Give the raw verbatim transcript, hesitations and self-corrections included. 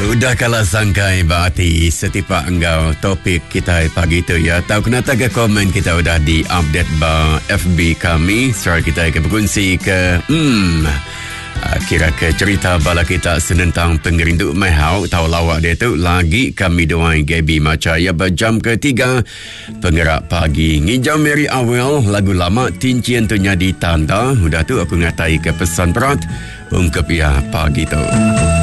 Udah kalah sangkai berarti setiap enggau topik kita pagi tu ya. Tahu kenapa ke komen kita udah di-update ba F B kami. Serta kita ke berkongsi ke hmm kira ke cerita bala kita senentang pengerinduk mahau tahu lawak dia tu lagi kami doang Gaby Macaya berjam ketiga penggerak pagi ngijau Mary Awel lagu lama Tincian tu nyadi tanda udah tu aku ngatai ke pesan berat ungkap ya pagi tu.